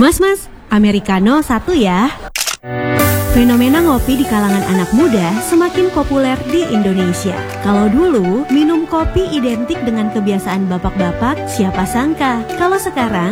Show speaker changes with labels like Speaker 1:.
Speaker 1: Mas, Americano satu ya. Fenomena ngopi di kalangan anak muda semakin populer di Indonesia. Kalau dulu minum kopi identik dengan kebiasaan bapak-bapak, siapa sangka kalau sekarang